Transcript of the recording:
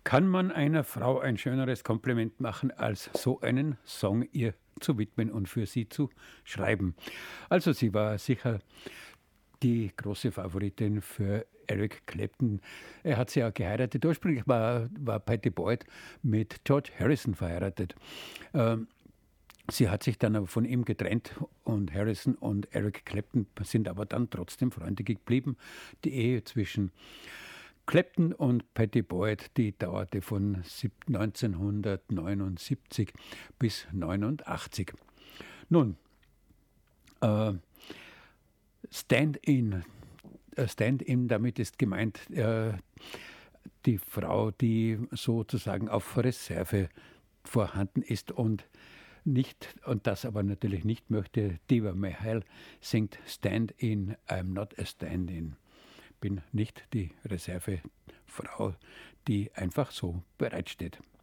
Kann man einer Frau ein schöneres Kompliment machen, als so einen Song ihr zu widmen und für sie zu schreiben? Also sie war sicher die große Favoritin für Eric Clapton. Er hat sie ja geheiratet. Ursprünglich war Pattie Boyd mit George Harrison verheiratet. Sie hat sich dann aber von ihm getrennt und Harrison und Eric Clapton sind aber dann trotzdem Freunde geblieben. Die Ehe zwischen Clapton und Pattie Boyd, die dauerte von 1979 bis 1989. Nun, Stand-in. Stand-in, damit ist gemeint die Frau, die sozusagen auf Reserve vorhanden ist und das aber natürlich nicht möchte. Diva Mihail singt Stand-in, I'm not a stand-in. Bin nicht die Reservefrau, die einfach so bereitsteht.